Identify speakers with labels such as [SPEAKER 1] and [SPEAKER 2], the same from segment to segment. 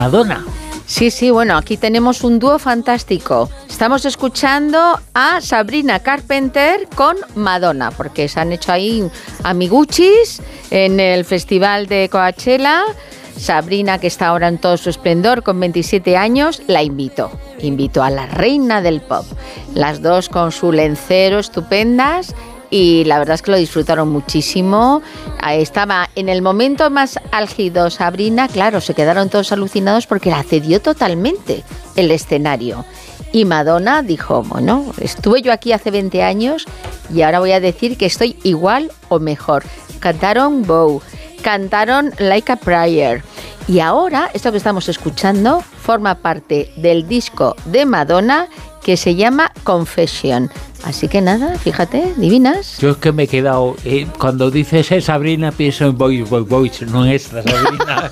[SPEAKER 1] Madonna.
[SPEAKER 2] Sí, bueno, aquí tenemos un dúo fantástico. Estamos escuchando a Sabrina Carpenter con Madonna, porque se han hecho ahí amiguchis en el festival de Coachella. Sabrina, que está ahora en todo su esplendor, con 27 años, la invitó a la reina del pop. Las dos con su lencero estupendas. Y la verdad es que lo disfrutaron muchísimo. Estaba en el momento más álgido Sabrina, claro, se quedaron todos alucinados porque la cedió totalmente el escenario. Y Madonna dijo, bueno, estuve yo aquí hace 20 años y ahora voy a decir que estoy igual o mejor. Cantaron Bow, cantaron Like a Prayer. Y ahora, esto que estamos escuchando forma parte del disco de Madonna que se llama Confession. Así que nada, fíjate, divinas.
[SPEAKER 1] Yo es que me he quedado, cuando dices Sabrina, pienso en Voice, no en esta Sabrina.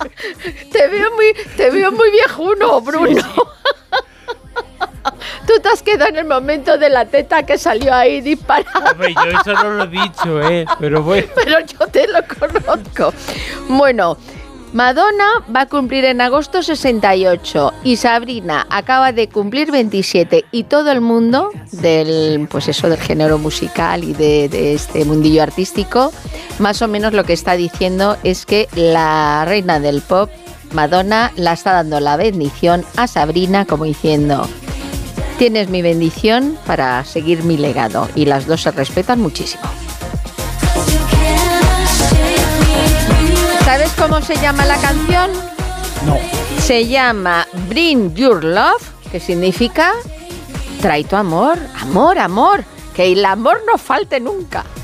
[SPEAKER 2] Te veo muy viejuno, Bruno. Sí. Tú te has quedado en el momento de la teta que salió ahí disparada.
[SPEAKER 1] Hombre, yo eso no lo he dicho, pero bueno.
[SPEAKER 2] Pero yo te lo conozco. Bueno, Madonna va a cumplir en agosto 68 y Sabrina acaba de cumplir 27 y todo el mundo del género musical y de este mundillo artístico, más o menos lo que está diciendo es que la reina del pop, Madonna, la está dando la bendición a Sabrina como diciendo: tienes mi bendición para seguir mi legado, y las dos se respetan muchísimo. ¿Sabes cómo se llama la canción?
[SPEAKER 1] No.
[SPEAKER 2] Se llama Bring Your Love, que significa trae tu amor, amor, que el amor no falte nunca.